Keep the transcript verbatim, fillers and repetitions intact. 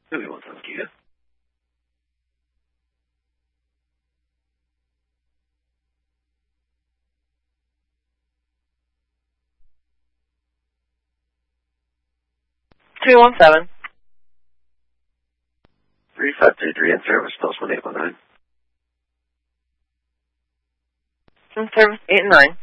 Maybe one time, Kia. Two one seven. Three five three three in service, plus one eight one nine. In service eight and nine.